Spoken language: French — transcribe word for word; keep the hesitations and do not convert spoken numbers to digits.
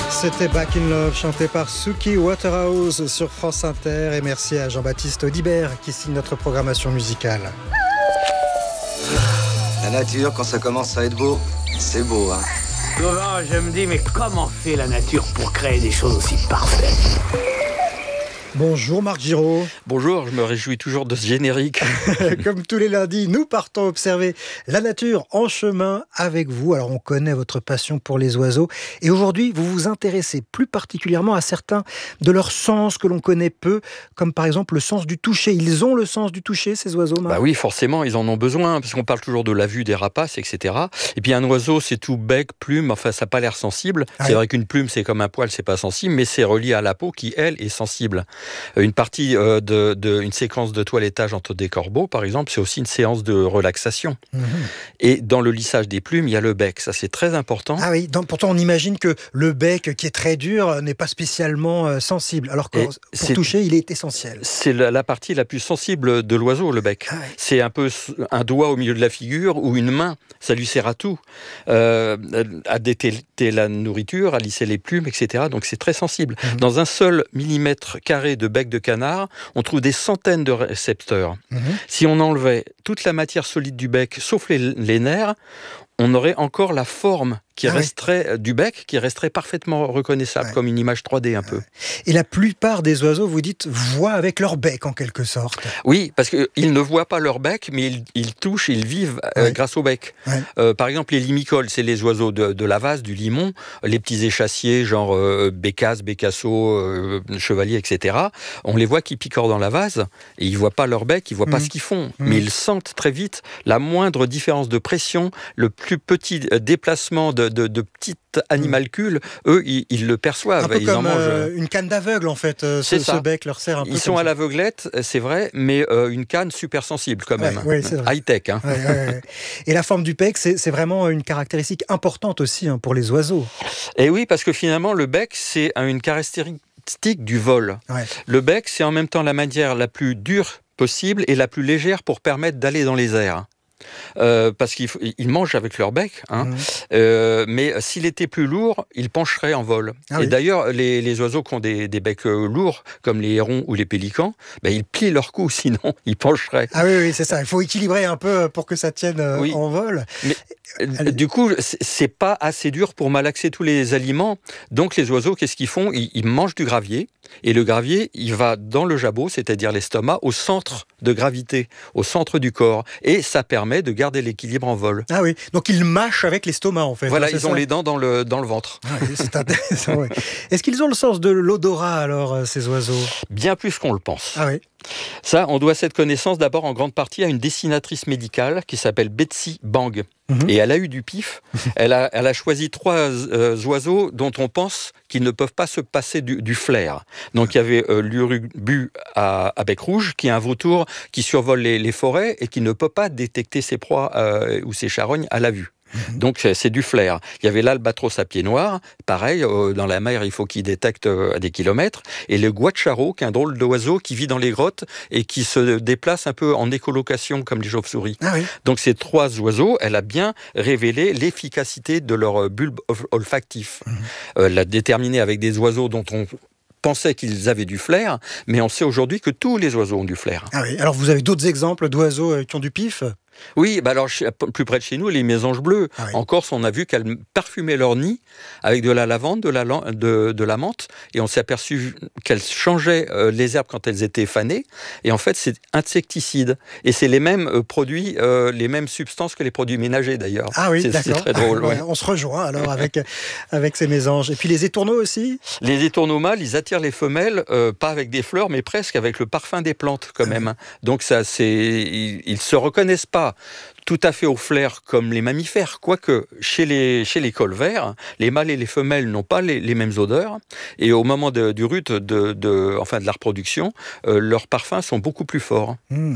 C'était Back in Love, chanté par Suki Waterhouse sur France Inter. Et merci à Jean-Baptiste Audibert qui signe notre programmation musicale. La nature, quand ça commence à être beau, c'est beau, hein. Souvent, je me dis, mais comment fait la nature pour créer des choses aussi parfaites ? Bonjour Marc Giraud. Bonjour, je me réjouis toujours de ce générique. Comme tous les lundis, nous partons observer la nature en chemin avec vous. Alors on connaît votre passion pour les oiseaux et aujourd'hui vous vous intéressez plus particulièrement à certains de leurs sens que l'on connaît peu, comme par exemple le sens du toucher. Ils ont le sens du toucher, ces oiseaux, Marc ? Bah oui, forcément, ils en ont besoin, parce qu'on parle toujours de la vue des rapaces, et cetera. Et puis un oiseau, c'est tout bec, plume, enfin ça n'a pas l'air sensible. Ah c'est oui. Vrai qu'une plume, c'est comme un poil, c'est pas sensible, mais c'est relié à la peau qui, elle, est sensible. Une partie euh, de, de une séquence de toilettage entre des corbeaux, par exemple, c'est aussi une séance de relaxation. Mmh. Et dans le lissage des plumes, il y a le bec. Ça, c'est très important. Ah oui, donc, pourtant, on imagine que le bec, qui est très dur, n'est pas spécialement euh, sensible. Alors que Et pour c'est, toucher, il est essentiel. C'est la, la partie la plus sensible de l'oiseau, le bec. Ah oui. C'est un peu un doigt au milieu de la figure ou une main. Ça lui sert à tout. Euh, à détecter la nourriture, à lisser les plumes, et cetera. Donc, c'est très sensible. Mmh. Dans un seul millimètre carré de bec de canard, on trouve des centaines de récepteurs. Mmh. Si on enlevait toute la matière solide du bec, sauf les, les nerfs, on aurait encore la forme qui ah resterait oui. du bec, qui resterait parfaitement reconnaissable, ouais. comme une image trois D un peu. Et la plupart des oiseaux, vous dites, voient avec leur bec en quelque sorte. Oui, parce qu'ils ne voient pas leur bec, mais ils, ils touchent, ils vivent ouais. euh, grâce au bec. Ouais. Euh, par exemple, les limicoles, c'est les oiseaux de, de la vase, du limon, les petits échassiers, genre euh, bécasse, bécasseau, euh, chevalier, et cetera. On les voit qui picorent dans la vase, et ils ne voient pas leur bec, ils ne voient mmh. pas ce qu'ils font. Mmh. Mais ils sentent très vite la moindre différence de pression, le plus petit déplacement de De, de petites animalcules, eux, ils, ils le perçoivent. Un peu ils comme en mangent. Euh, une canne d'aveugle, en fait. Euh, ce, ce bec leur sert un peu. Ils sont comme à ça. l'aveuglette, c'est vrai, mais euh, une canne super sensible quand même. Ouais, ouais, high-tech. Hein. Ouais, ouais, ouais. Et la forme du bec, c'est, c'est vraiment une caractéristique importante aussi hein, pour les oiseaux. Et oui, parce que finalement, le bec, c'est une caractéristique du vol. Ouais. Le bec, c'est en même temps la manière la plus dure possible et la plus légère pour permettre d'aller dans les airs. Euh, parce qu'ils ils mangent avec leur bec, hein. Mmh. euh, mais s'il était plus lourd, ils pencheraient en vol. Ah et oui. d'ailleurs, les, les oiseaux qui ont des, des becs lourds, comme les hérons ou les pélicans, ben, ils plient leur cou, sinon ils pencheraient. Ah oui, oui, c'est ça. Il faut équilibrer un peu pour que ça tienne euh, oui. en vol. Mais, Allez. Du coup, c'est pas assez dur pour malaxer tous les aliments. Donc les oiseaux, qu'est-ce qu'ils font ? ils, ils mangent du gravier, et le gravier, il va dans le jabot, c'est-à-dire l'estomac, au centre de gravité, au centre du corps. Et ça permet de garder l'équilibre en vol. Ah oui, donc ils mâchent avec l'estomac en fait. Voilà, hein, ils ça ont les dents dans le, dans le ventre. Ah oui, c'est intéressant, ouais. Est-ce qu'ils ont le sens de l'odorat alors, ces oiseaux ? Bien plus qu'on le pense. Ah oui. Ça, on doit cette connaissance d'abord en grande partie à une dessinatrice médicale qui s'appelle Betsy Bang. Mmh. Et elle a eu du pif. elle, a, elle a choisi trois euh, oiseaux dont on pense qu'ils ne peuvent pas se passer du, du flair. Donc il y avait euh, l'urubu à, à bec rouge, qui est un vautour qui survole les, les forêts et qui ne peut pas détecter ses proies euh, ou ses charognes à la vue. Mmh. Donc c'est, c'est du flair. Il y avait l'albatros à pied noir, pareil, euh, dans la mer il faut qu'il détecte euh, à des kilomètres, et le guacharo, qui est un drôle d'oiseau qui vit dans les grottes et qui se déplace un peu en écolocation comme les chauves-souris. Ah oui. Donc ces trois oiseaux, elle a bien révélé l'efficacité de leur bulbe olfactif. Mmh. Euh, l'a déterminé avec des oiseaux dont on pensait qu'ils avaient du flair, mais on sait aujourd'hui que tous les oiseaux ont du flair. Ah oui. Alors vous avez d'autres exemples d'oiseaux qui ont du pif ? Oui, bah alors plus près de chez nous, les mésanges bleus. Ah oui. En Corse, on a vu qu'elles parfumaient leur nid avec de la lavande, de la, de, de la menthe, et on s'est aperçu qu'elles changeaient euh, les herbes quand elles étaient fanées. Et en fait, c'est insecticide. Et c'est les mêmes euh, produits, euh, les mêmes substances que les produits ménagers d'ailleurs. Ah oui, c'est, d'accord. C'est très drôle. Ouais, ouais. On se rejoint alors avec, avec ces mésanges. Et puis les étourneaux aussi ? Les étourneaux mâles, ils attirent les femelles, euh, pas avec des fleurs, mais presque avec le parfum des plantes quand même. Donc ça, c'est, ils, ils se reconnaissent pas tout à fait au flair comme les mammifères, quoique chez les, chez les colverts, les mâles et les femelles n'ont pas les, les mêmes odeurs, et au moment de, du rut, de, de, enfin de la reproduction, euh, leurs parfums sont beaucoup plus forts. Mmh.